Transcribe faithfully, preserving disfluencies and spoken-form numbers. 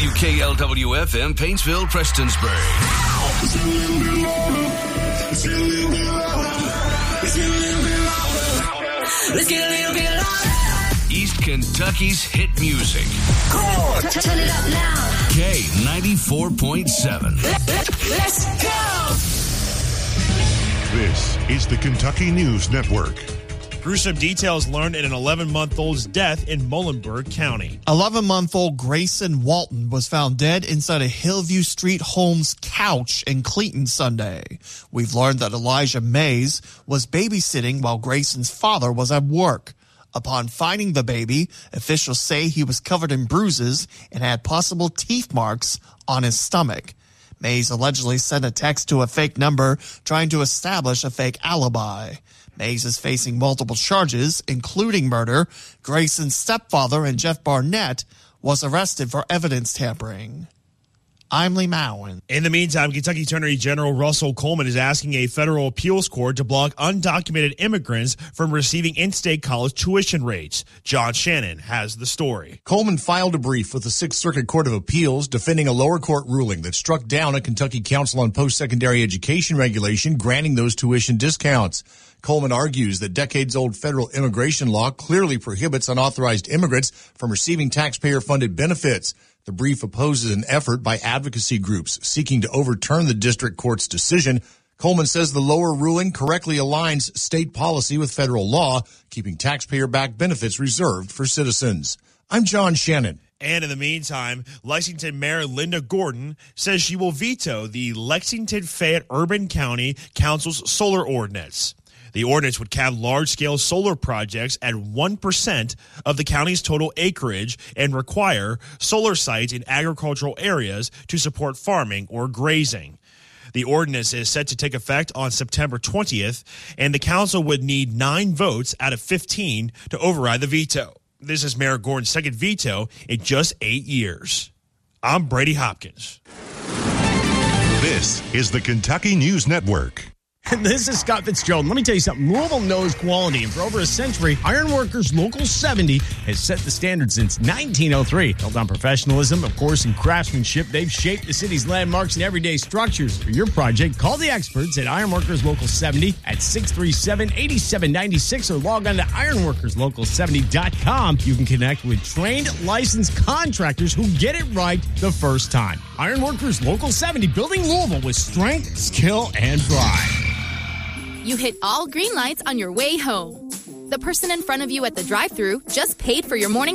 W K L W F M, Paintsville, Prestonsburg. Let's get a little bit louder. East Kentucky's hit music. Cool. Turn it up now. K ninety-four point seven. Let's go. This is the Kentucky News Network. Gruesome details learned in an eleven-month-old's death in Muhlenberg County. eleven-month-old Grayson Walton was found dead inside a Hillview Street home's couch in Cleveland Sunday. We've learned that Elijah Mays was babysitting while Grayson's father was at work. Upon finding the baby, officials say he was covered in bruises and had possible teeth marks on his stomach. Mays allegedly sent a text to a fake number trying to establish a fake alibi. Mays is facing multiple charges, including murder. Grayson's stepfather and Jeff Barnett was arrested for evidence tampering. I'm Lee Mowen. In the meantime, Kentucky Attorney General Russell Coleman is asking a federal appeals court to block undocumented immigrants from receiving in-state college tuition rates. John Shannon has the story. Coleman filed a brief with the Sixth Circuit Court of Appeals defending a lower court ruling that struck down a Kentucky Council on Post-Secondary Education regulation granting those tuition discounts. Coleman argues that decades-old federal immigration law clearly prohibits unauthorized immigrants from receiving taxpayer-funded benefits. The brief opposes an effort by advocacy groups seeking to overturn the district court's decision. Coleman says the lower ruling correctly aligns state policy with federal law, keeping taxpayer-backed benefits reserved for citizens. I'm John Shannon. And in the meantime, Lexington Mayor Linda Gordon says she will veto the Lexington-Fayette Urban County Council's solar ordinance. The ordinance would cap large-scale solar projects at one percent of the county's total acreage and require solar sites in agricultural areas to support farming or grazing. The ordinance is set to take effect on September twentieth, and the council would need nine votes out of fifteen to override the veto. This is Mayor Gordon's second veto in just eight years. I'm Brady Hopkins. This is the Kentucky News Network. This is Scott Fitzgerald. Let me tell you something. Louisville knows quality, and for over a century, Ironworkers Local seventy has set the standard since nineteen oh three. Built on professionalism, of course, and craftsmanship, they've shaped the city's landmarks and everyday structures. For your project, call the experts at Ironworkers Local seventy at six three seven, eight seven nine six or log on to ironworkers local seventy dot com. You can connect with trained, licensed contractors who get it right the first time. Ironworkers Local seventy, building Louisville with strength, skill, and pride. You hit all green lights on your way home. The person in front of you at the drive-thru just paid for your morning